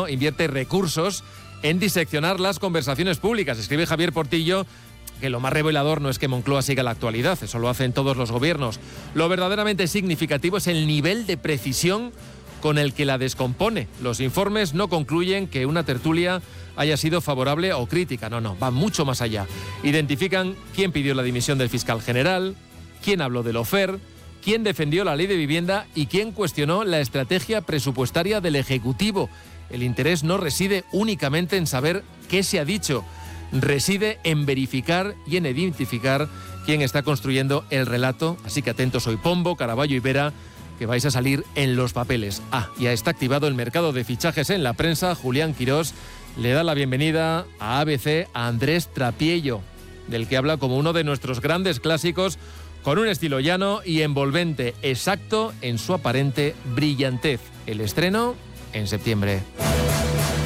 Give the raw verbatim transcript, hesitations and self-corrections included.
gobierno invierte recursos en diseccionar las conversaciones públicas. Escribe Javier Portillo que lo más revelador no es que Moncloa siga la actualidad, eso lo hacen todos los gobiernos. Lo verdaderamente significativo es el nivel de precisión con el que la descompone. Los informes no concluyen que una tertulia haya sido favorable o crítica, no, no, va mucho más allá. Identifican quién pidió la dimisión del fiscal general, quién habló del Ofer, quién defendió la ley de vivienda y quién cuestionó la estrategia presupuestaria del Ejecutivo. El interés no reside únicamente en saber qué se ha dicho, reside en verificar y en identificar quién está construyendo el relato. Así que atentos hoy, Pombo, Caraballo y Vera, que vais a salir en los papeles. Ah, ya está activado el mercado de fichajes en la prensa. Julián Quirós le da la bienvenida a A B C a Andrés Trapiello, del que habla como uno de nuestros grandes clásicos, con un estilo llano y envolvente, exacto en su aparente brillantez. El estreno en septiembre.